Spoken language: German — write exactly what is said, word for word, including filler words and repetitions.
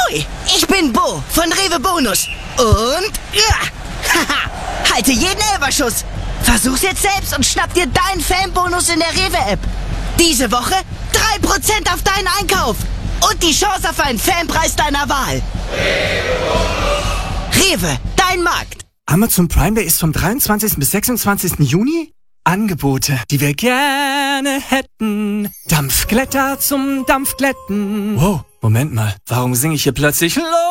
Ahoi, ich bin Bo von Rewe Bonus. Und, ja, haha, halte jeden Elberschuss. Versuch's jetzt selbst und schnapp dir deinen Fanbonus in der Rewe-App. Diese Woche drei Prozent auf deinen Einkauf. Und die Chance auf einen Fanpreis deiner Wahl. Rewe, dein Markt. Amazon Prime Day ist vom dreiundzwanzigsten bis sechsundzwanzigsten Juni. Angebote, die wir gerne hätten. Dampfglätter zum Dampfglätten. Wow, Moment mal, warum singe ich hier plötzlich los?